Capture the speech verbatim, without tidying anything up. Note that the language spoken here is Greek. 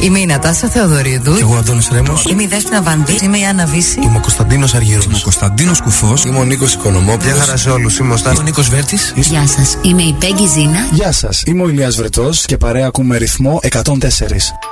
Είμαι η Νατάσα Θεοδωρίδου. Και εγώ Αντώνης Ρέμος. Είμαι η Δέσποινα Βανδύ. Είμαι η Άννα Βύση. Είμαι ο Κωνσταντίνος Αργύρος. Είμαι ο Κωνσταντίνος Κουφός. Είμαι ο Νίκος Οικονομόπουλος. Γεια χαρά σε όλους. Είμαι ο Στάθης. Είμαι ο Νίκος Βέρτης. Γεια σας. Είμαι η Πέγγι Ζήνα. Γεια σας. Είμαι ο Ηλίας Βρετός και παρέα ακούμε ρυθμό εκατόν τέσσερα.